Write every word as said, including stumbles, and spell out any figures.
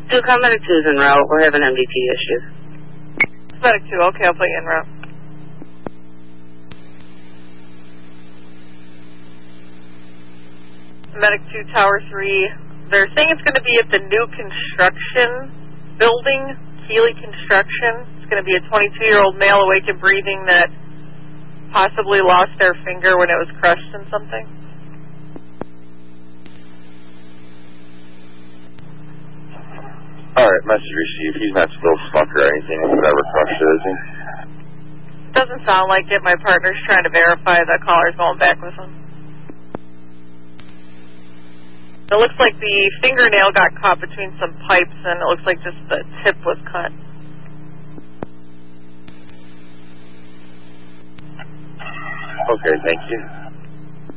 Two, come medic two's en route. We're having M D T issues. Medic two, okay, I'll put you en route. Medic two, Tower three. They're saying it's going to be at the new construction building, Keeley Construction. It's going to be a twenty-two-year-old male awake and breathing that possibly lost their finger when it was crushed in something. Alright, message received. He's not still stuck or anything, whatever crushed it, is he? Doesn't sound like it. My partner's trying to verify the caller's going back with him. It looks like the fingernail got caught between some pipes, and it looks like just the tip was cut. Okay, thank you.